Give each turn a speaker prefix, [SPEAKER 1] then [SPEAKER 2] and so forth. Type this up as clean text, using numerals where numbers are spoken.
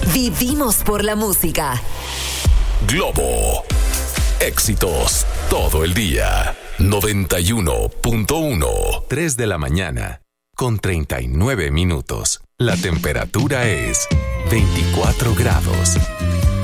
[SPEAKER 1] Vivimos por la música.
[SPEAKER 2] Globo. Éxitos todo el día. 91.1. 3 de la mañana con 39 minutos. La temperatura es 24 grados.